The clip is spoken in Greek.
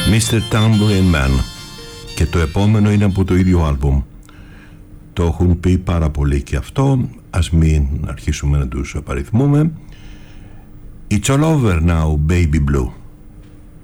Mr. Tambourine Man, και το επόμενο είναι από το ίδιο άλμπουμ. Το έχουν πει πάρα πολύ και αυτό, ας μην αρχίσουμε να τους απαριθμούμε. It's all over now, baby blue.